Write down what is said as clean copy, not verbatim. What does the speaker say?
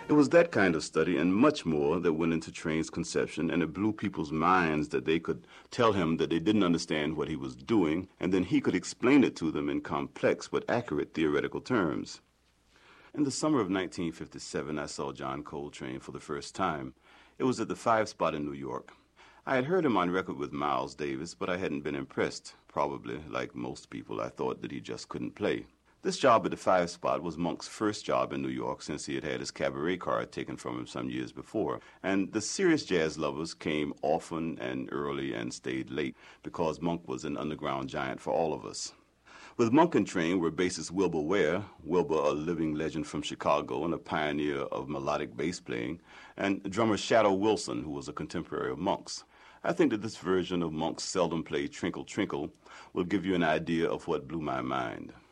It was that kind of study and much more that went into Train's conception, and it blew people's minds that they could tell him that they didn't understand what he was doing, and then he could explain it to them in complex but accurate theoretical terms. In the summer of 1957, I saw John Coltrane for the first time. It was at the Five Spot in New York. I had heard him on record with Miles Davis, but I hadn't been impressed. Probably, like most people, I thought that he just couldn't play. This job at the Five Spot was Monk's first job in New York since he had had his cabaret card taken from him some years before. And the serious jazz lovers came often and early and stayed late because Monk was an underground giant for all of us. With Monk and Train were bassist Wilbur Ware, Wilbur a living legend from Chicago and a pioneer of melodic bass playing, and drummer Shadow Wilson, who was a contemporary of Monk's. I think that this version of Monk's seldom played Trinkle Trinkle will give you an idea of what blew my mind.